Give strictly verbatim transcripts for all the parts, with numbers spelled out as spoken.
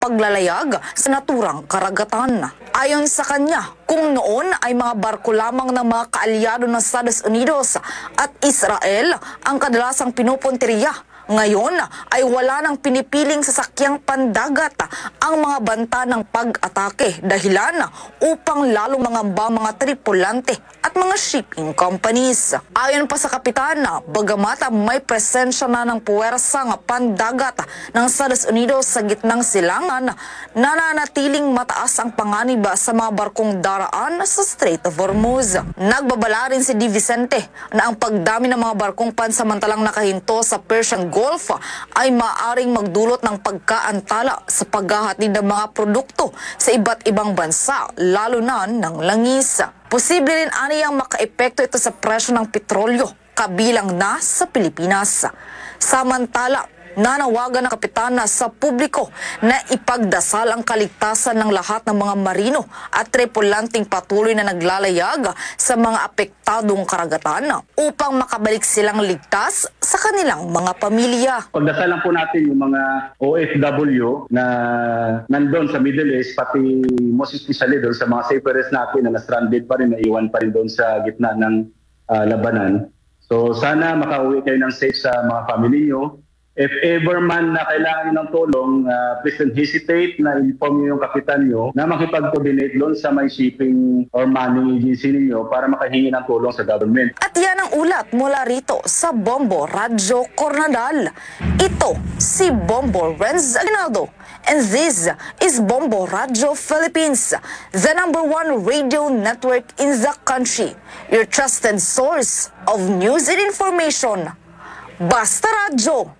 paglalayag sa naturang karagatan. Ayon sa kanya, kung noon ay mga barko lamang ng mga kaalyado ng Estados Unidos at Israel ang kadalasang pinupunteriya, ngayon ay wala nang pinipiling sasakyang pandagat ang mga banta ng pag-atake dahilan upang lalong mangamba mga tripulante at mga shipping companies. Ayon pa sa kapitan, bagamat may presensya na ng puwersang pandagat ng Estados Unidos sa gitnang silangan, nananatiling mataas ang panganib sa mga barkong daraan sa Strait of Hormuz. Nagbabala rin si Di Vicente na ang pagdami ng mga barkong pansamantalang nakahinto sa Persian Gulf ay maaring magdulot ng pagkaantala sa paghahatid ng mga produkto sa iba't ibang bansa, lalo na ng langis. Posible rin aniyang makaepekto ito sa presyo ng petrolyo, kabilang na sa Pilipinas. Samantala, nanawagan ng kapitan sa publiko na ipagdasal ang kaligtasan ng lahat ng mga marino at tripulanting patuloy na naglalayag sa mga apektadong karagatan upang makabalik silang ligtas sa kanilang mga pamilya. Pagdasalan po natin yung mga O F W na nandun sa Middle East, pati most especially doon sa mga seafarers natin na na-stranded pa rin, naiwan pa rin doon sa gitna ng uh, labanan. So sana makauwi kayo ng safe sa mga family nyo. If ever man na kailangan nyo ng tulong, uh, please don't hesitate na inform nyo yung kapitan nyo na makipag-coordinate doon sa may shipping or manning agency ninyo para makahingi ng tulong sa government. At yan ang ulat mula rito sa Bombo Radyo Coronadal. Ito si Bombo Renz Aguinaldo. And this is Bombo Radyo Philippines, the number one radio network in the country. Your trusted source of news and information. Basta Radyo.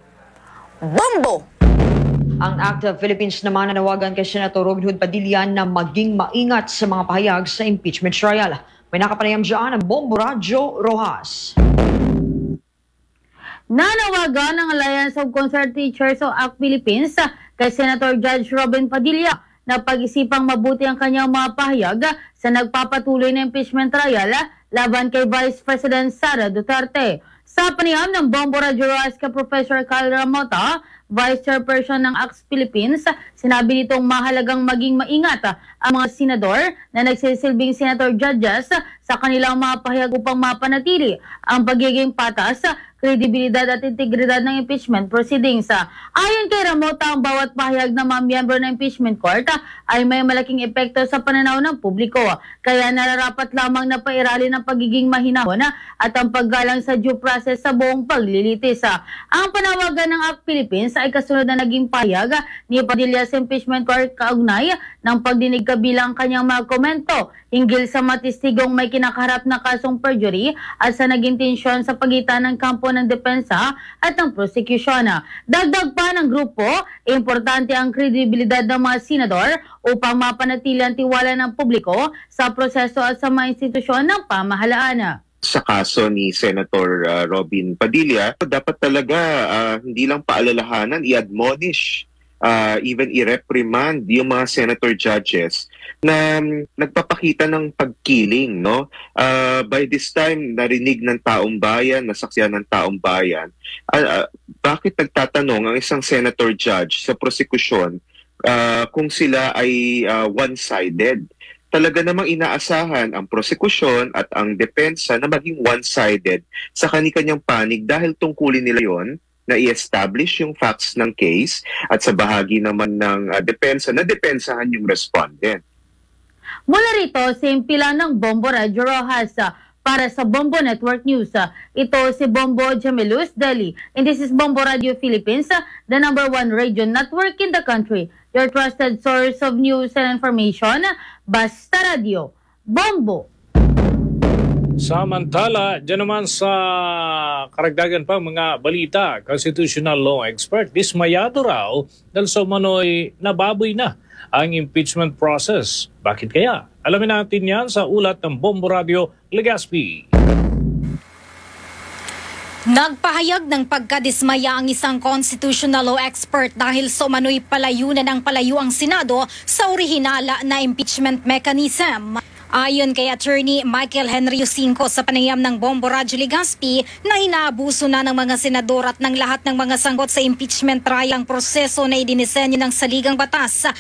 Bombo! Ang Active Philippines naman nanawagan kay Senator Robin Hood Padilla na maging maingat sa mga pahayag sa impeachment trial. May nakapanayam dyan ang Bombo Radyo Rojas. Nanawagan ng Alliance of Concerned Teachers o A C Philippines kay Senator Judge Robin Padilla na pag-isipang mabuti ang kanyang mga pahayag sa nagpapatuloy na impeachment trial laban kay Vice President Sara Duterte. Sa panayam ng Bombo Radyo Rojas kay Professor Carl Ramota, Vice Chairperson ng A C Philippines, sinabi nitong mahalagang maging maingat ang mga senador na nagsisilbing senator judges sa kanilang mga pahayag upang mapanatili ang pagiging patas, kredibilidad at integridad ng impeachment proceedings. Ayon kay Ramota, ang bawat pahayag ng mga miyembro ng impeachment court ay may malaking epekto sa pananaw ng publiko. Kaya nararapat lamang na pairali ng pagiging mahinahon at ang paggalang sa due process sa buong paglilitis. Ang panawagan ng A C Philippines ay kasunod na naging pahayag ni Padilla sa impeachment court kaugnay ng pagdinig kabilang kanyang mga komento hinggil sa matistigong may kinakaharap na kasong perjury at sa naging tensyon sa pagitan ng kampo ng depensa at ng prosecution. Dagdag pa ng grupo, importante ang kredibilidad ng mga senador upang mapanatili ang tiwala ng publiko sa proseso at sa mga institusyon ng pamahalaan. Sa kaso ni Senator uh, Robin Padilla, dapat talaga uh, hindi lang paalalahanan, i-admonish, uh, even i-reprimand yung mga senator judges na um, nagpapakita ng pagkiling. No? Uh, by this time, narinig ng taong bayan, nasaksiyan ng taong bayan, uh, uh, bakit nagtatanong ang isang senator judge sa prosekusyon uh, kung sila ay uh, one-sided? Talaga namang inaasahan ang prosekusyon at ang depensa na maging one-sided sa kani-kanyang panig dahil tungkulin nila yon na i-establish yung facts ng case at sa bahagi naman ng uh, depensa na depensahan yung respondent. Mula rito, simpila ng Bombo Radyo Rojas para sa Bombo Network News. Ito si Bombo Jamelus Delhi. And this is Bombo Radio Philippines, the number one radio network in the country. Your trusted source of news and information, Basta Radio. Bombo! Samantala, dyan naman sa karagdagan pa mga balita, constitutional law expert, dismayado raw dahil sa manoy nababoy na ang impeachment process. Bakit kaya? Alamin natin yan sa ulat ng Bombo Radio Legazpi. Nagpahayag ng pagkadismaya ang isang constitutional law expert dahil sa umano'y palayo na ng palayo ang Senado sa orihinal na impeachment mechanism. Ayon kay Attorney Michael Henry Cinco sa panayam ng Bombo Radyo Legazpi na inaabuso na ng mga senador at ng lahat ng mga sangkot sa impeachment trial ang proseso na idinisenyo ng saligang batas